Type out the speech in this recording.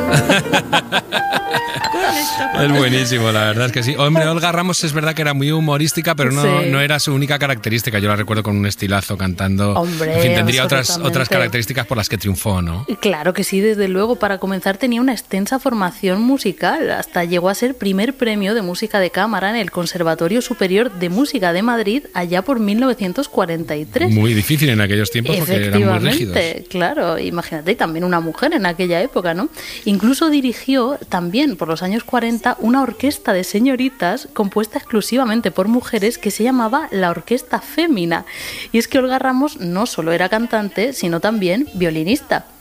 Es buenísimo, la verdad es que sí. Hombre, Olga Ramos es verdad que era muy humorística, pero no era su única característica. Yo la recuerdo con un estilazo cantando. Hombre, en fin, tendría otras características por las que triunfó, ¿no? Claro que sí, desde luego. Para comenzar tenía una extensa formación musical. Hasta llegó a ser primer premio de música de cámara en el Conservatorio Superior de Música de Madrid allá por 1943. Muy difícil en aquellos tiempos porque eran muy rígidos. Claro, imagínate, y también una mujer en aquella época, ¿no? Incluso dirigió también por los años 40 una orquesta de señoritas compuesta exclusivamente por mujeres que se llamaba la Orquesta Fémina. Y es que Olga Ramos no solo era cantante, sino también violinista.